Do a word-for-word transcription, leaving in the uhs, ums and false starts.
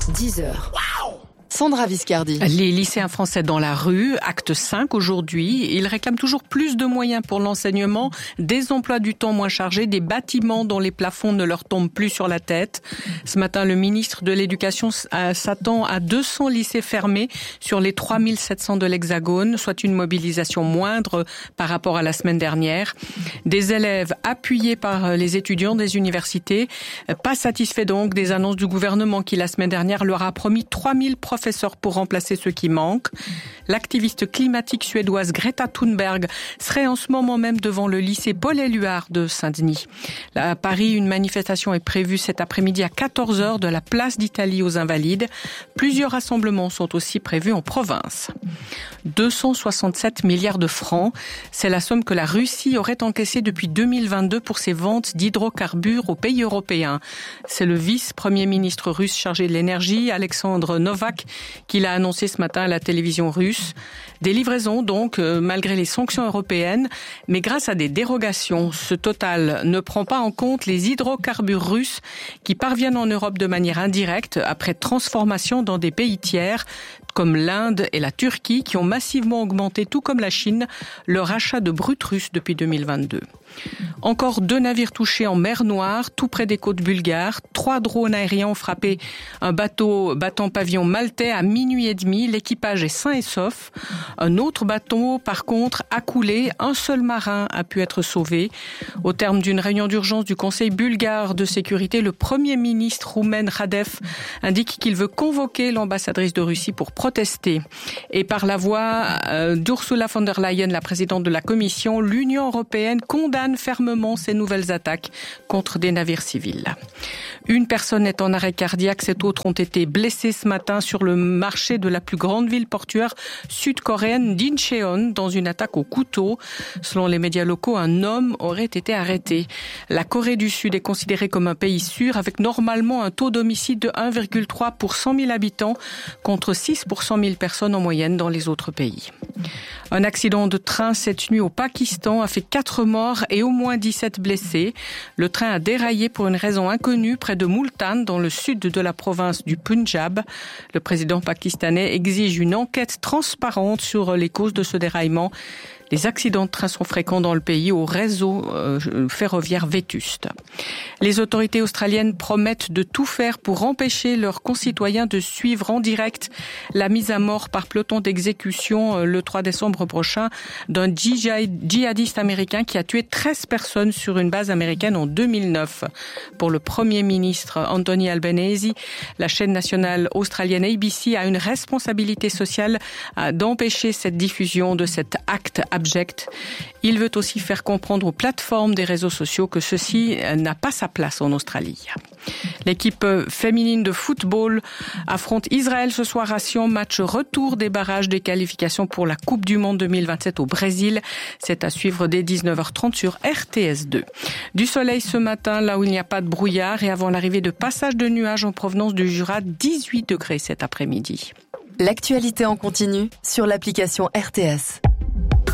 dix heures. Sandra Viscardi. Les lycéens français dans la rue, acte cinq aujourd'hui, ils réclament toujours plus de moyens pour l'enseignement, des emplois du temps moins chargés, des bâtiments dont les plafonds ne leur tombent plus sur la tête. Ce matin, le ministre de l'Éducation s'attend à deux cents lycées fermés sur les trois mille sept cents de l'Hexagone, soit une mobilisation moindre par rapport à la semaine dernière. Des élèves appuyés par les étudiants des universités, pas satisfaits donc des annonces du gouvernement qui la semaine dernière leur a promis trois mille professeurs pour remplacer ceux qui manquent. L'activiste climatique suédoise Greta Thunberg serait en ce moment même devant le lycée Paul-Éluard de Saint-Denis. Là, à Paris, une manifestation est prévue cet après-midi à quatorze heures de la place d'Italie aux Invalides. Plusieurs rassemblements sont aussi prévus en province. deux cent soixante-sept milliards de francs, c'est la somme que la Russie aurait encaissée depuis deux mille vingt-deux pour ses ventes d'hydrocarbures aux pays européens. C'est le vice-premier ministre russe chargé de l'énergie, Alexandre Novak, qui l'a annoncé ce matin à la télévision russe. Des livraisons donc, euh, malgré les sanctions européennes, mais grâce à des dérogations. Ce total ne prend pas en compte les hydrocarbures russes qui parviennent en Europe de manière indirecte après transformation dans des pays tiers, comme l'Inde et la Turquie, qui ont massivement augmenté, tout comme la Chine, leur achat de brut russe depuis deux mille vingt-deux. Encore deux navires touchés en mer Noire, tout près des côtes bulgares. Trois drones aériens ont frappé un bateau battant pavillon maltais à minuit et demi. L'équipage est sain et sauf. Un autre bateau, par contre, a coulé. Un seul marin a pu être sauvé. Au terme d'une réunion d'urgence du Conseil bulgare de sécurité, le Premier ministre roumain Radev indique qu'il veut convoquer l'ambassadrice de Russie pour protester. Et par la voix euh, d'Ursula von der Leyen, la présidente de la Commission, l'Union européenne condamne fermement ces nouvelles attaques contre des navires civils. Une personne est en arrêt cardiaque, sept autres ont été blessés ce matin sur le marché de la plus grande ville portuaire sud-coréenne d'Incheon dans une attaque au couteau. Selon les médias locaux, un homme aurait été arrêté. La Corée du Sud est considérée comme un pays sûr avec normalement un taux d'homicide de un virgule trois pour cent mille habitants contre six pour cent mille personnes en moyenne dans les autres pays. Un accident de train cette nuit au Pakistan a fait quatre morts et au moins dix-sept blessés. Le train a déraillé pour une raison inconnue près de Multan, dans le sud de la province du Punjab. Le président pakistanais exige une enquête transparente sur les causes de ce déraillement. Les accidents de train sont fréquents dans le pays au réseau euh, ferroviaire vétuste. Les autorités australiennes promettent de tout faire pour empêcher leurs concitoyens de suivre en direct la mise à mort par peloton d'exécution euh, le trois décembre prochain d'un djihadiste américain qui a tué treize personnes sur une base américaine en deux mille neuf. Pour le Premier ministre Anthony Albanese, la chaîne nationale australienne A B C a une responsabilité sociale euh, d'empêcher cette diffusion de cet acte abject. Il veut aussi faire comprendre aux plateformes des réseaux sociaux que ceci n'a pas sa place en Australie. L'équipe féminine de football affronte Israël ce soir à Sion, match retour des barrages des qualifications pour la Coupe du Monde deux mille vingt-sept au Brésil. C'est à suivre dès dix-neuf heures trente sur R T S deux. Du soleil ce matin, là où il n'y a pas de brouillard, et avant l'arrivée de passages de nuages en provenance du Jura, dix-huit degrés cet après-midi. L'actualité en continu sur l'application R T S.